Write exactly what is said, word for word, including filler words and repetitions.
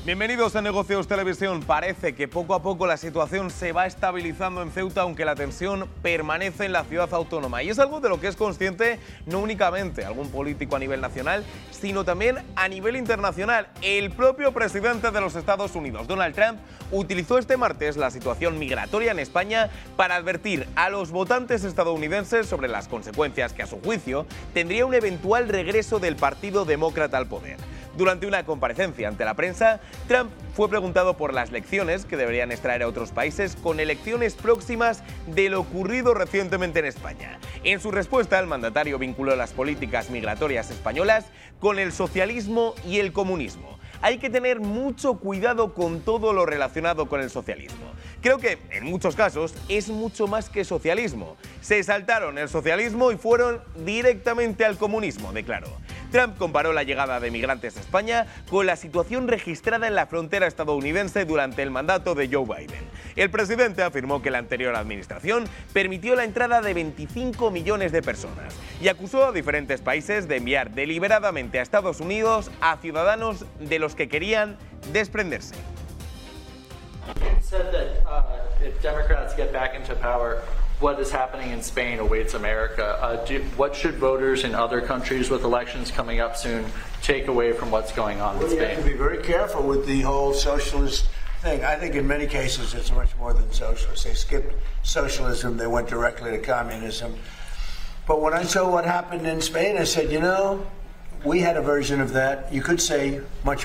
Bienvenidos a Negocios Televisión. Parece que poco a poco la situación se va estabilizando en Ceuta, aunque la tensión permanece en la ciudad autónoma. Y es algo de lo que es consciente no únicamente algún político a nivel nacional, sino también a nivel internacional. El propio presidente de los Estados Unidos, Donald Trump, utilizó este martes la situación migratoria en España para advertir a los votantes estadounidenses sobre las consecuencias que, a su juicio, tendría un eventual regreso del Partido Demócrata al poder. Durante una comparecencia ante la prensa, Trump fue preguntado por las lecciones que deberían extraer a otros países con elecciones próximas de lo ocurrido recientemente en España. En su respuesta, el mandatario vinculó las políticas migratorias españolas con el socialismo y el comunismo. Hay que tener mucho cuidado con todo lo relacionado con el socialismo. Creo que, en muchos casos, es mucho más que socialismo. Se saltaron el socialismo y fueron directamente al comunismo, declaró. Trump comparó la llegada de migrantes a España con la situación registrada en la frontera estadounidense durante el mandato de Joe Biden. El presidente afirmó que la anterior administración permitió la entrada de veinticinco millones de personas y acusó a diferentes países de enviar deliberadamente a Estados Unidos a ciudadanos de los que querían desprenderse. Said that uh, if Democrats get back into power, what is happening in Spain awaits America. Uh, do, what should voters in other countries with elections coming up soon take away from what's going on well, in Spain? You have to be very careful with the whole socialist thing. I think in many cases it's much more than socialist. They skipped socialism, they went directly to communism. But when I saw what happened in Spain, I said, you know, we had a version of that. You could say much